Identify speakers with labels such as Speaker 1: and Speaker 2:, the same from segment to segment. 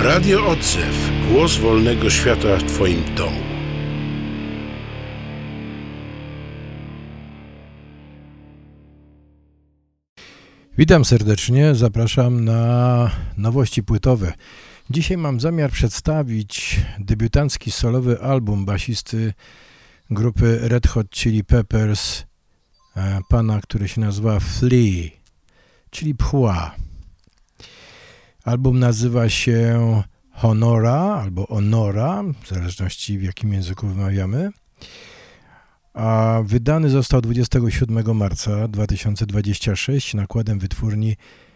Speaker 1: Radio Odzew. Głos wolnego świata w Twoim domu.
Speaker 2: Witam serdecznie, zapraszam na nowości płytowe. Dzisiaj mam zamiar przedstawić debiutancki solowy album basisty grupy Red Hot Chili Peppers, pana, który się nazywa Flea, czyli Pchła. Album nazywa się Honora albo Honora, w zależności w jakim języku wymawiamy. A wydany został 27 marca 2026 nakładem wytwórni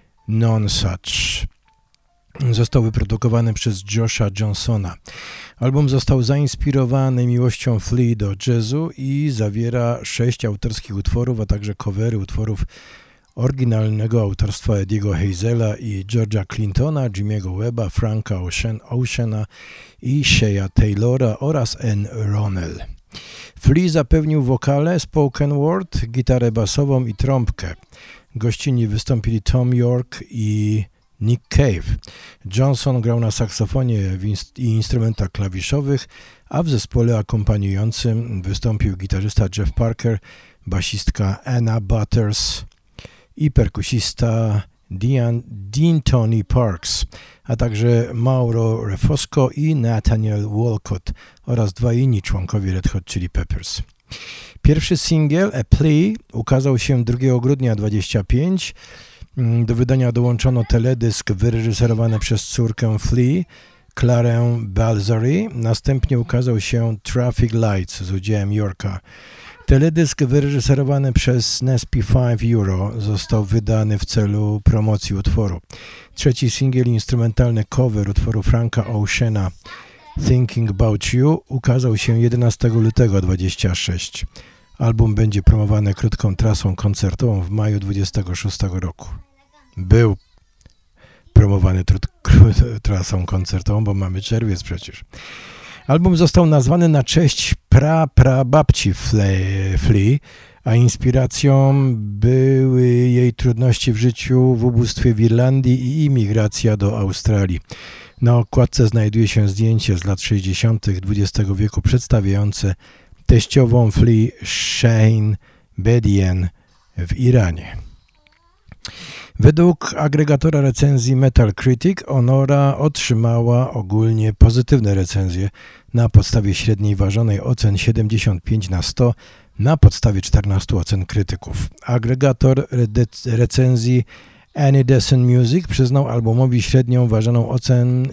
Speaker 2: Nonesuch. Został wyprodukowany przez Josha Johnsona. Album został zainspirowany miłością Flea do jazzu i zawiera 6 autorskich utworów, a także covery utworów oryginalnego autorstwa Eddie'ego Hazela i George'a Clintona, Jimmy'ego Webba, Franka Oceana i Sheya Taylora oraz Ann Ronell. Flea zapewnił wokale, spoken word, gitarę basową i trąbkę. Gościnni wystąpili Tom York i Nick Cave. Johnson grał na saksofonie i instrumentach klawiszowych, a w zespole akompaniującym wystąpił gitarzysta Jeff Parker, basistka Anna Butters i perkusista Dean Tony Parks, a także Mauro Refosco i Nathaniel Walcott oraz 2 inni członkowie Red Hot Chili Peppers. Pierwszy singiel, A Plea, ukazał się 2 grudnia 2025. Do wydania dołączono teledysk wyreżyserowany przez córkę Flea, Clarę Balzary. Następnie ukazał się Traffic Lights z udziałem Yorka. Teledysk wyreżyserowany przez Nespi 5 Euro został wydany w celu promocji utworu. Trzeci singiel, instrumentalny cover utworu Franka Oceana, Thinking About You, ukazał się 11 lutego 2026. Album będzie promowany krótką trasą koncertową w maju 2026 roku. Był promowany trasą koncertową, bo mamy czerwiec przecież. Album został nazwany na cześć prababci Flea, a inspiracją były jej trudności w życiu w ubóstwie w Irlandii i imigracja do Australii. Na okładce znajduje się zdjęcie z lat 60. XX wieku przedstawiające teściową Flea Shane Bedian w Iranie. Według agregatora recenzji Metal Critic Honora otrzymała ogólnie pozytywne recenzje na podstawie średniej ważonej ocen 75/100 na podstawie 14 ocen krytyków. Agregator recenzji Any Decent Music przyznał albumowi średnią ważoną ocen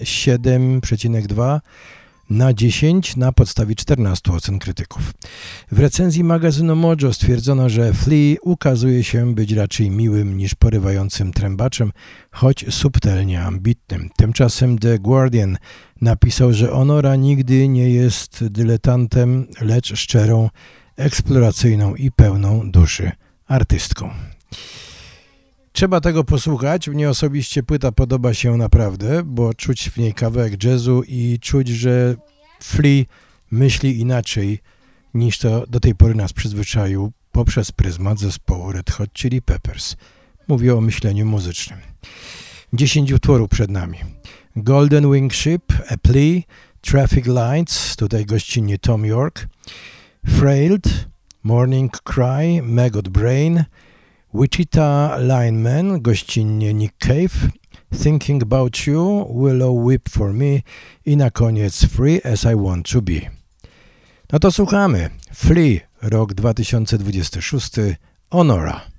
Speaker 2: 7,2/10 na podstawie 14 ocen krytyków. W recenzji magazynu Mojo stwierdzono, że Flea ukazuje się być raczej miłym niż porywającym trębaczem, choć subtelnie ambitnym. Tymczasem The Guardian napisał, że Honora nigdy nie jest dyletantem, lecz szczerą, eksploracyjną i pełną duszy artystką. Trzeba tego posłuchać. Mnie osobiście płyta podoba się naprawdę, bo czuć w niej kawałek jazzu i czuć, że Flea myśli inaczej niż to do tej pory nas przyzwyczaił poprzez pryzmat zespołu Red Hot Chili Peppers. Mówię o myśleniu muzycznym. 10 utworów przed nami. Golden Wing Ship, A Plea, Traffic Lights, tutaj gościnnie Tom York, Frailed, Morning Cry, Maggot Brain, Wichita Lineman, gościnnie Nick Cave, Thinking About You, Willow Whip For Me i na koniec Free As I Want To Be. No to słuchamy. Flea, rok 2026, Honora.